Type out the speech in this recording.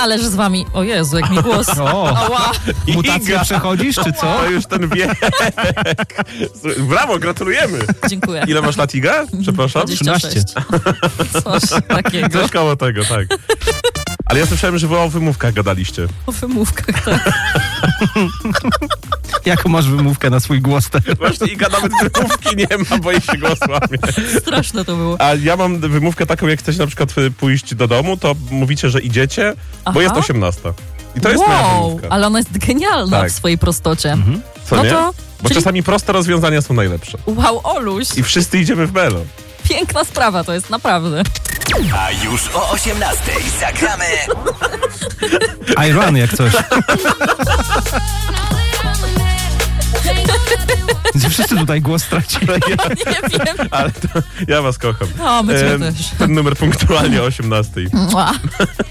ależ z wami... O Jezu, jak mi głos... O, Ała. mutację Iga. przechodzisz, czy co? To już ten wiek. Brawo, gratulujemy. Dziękuję. Ile masz lat, Iga? Przepraszam. 26. Coś takiego. Coś koło tego, tak. Ale ja słyszałem, że wy o wymówkach gadaliście. O wymówkach, tak. Jaką masz wymówkę na swój głos teraz? Właśnie Iga nawet wymówki nie ma, bo jej się głos łamie. Straszne to było. A ja mam wymówkę taką, jak chcecie na przykład pójść do domu, to mówicie, że idziecie, bo Aha. jest 18. I to jest moja wymówka. ale ona jest genialna Tak. w swojej prostocie. Co no nie? to... Bo czyli- czasami proste rozwiązania są najlepsze. Wow, Oluś. I wszyscy idziemy w melo. Piękna sprawa to jest, naprawdę. A już o 18:00 zagramy I run jak coś. Wszyscy tutaj głos stracili. Nie wiem. Ale to ja was kocham. O, my cię też. Ten numer punktualnie o 18:00. Mua.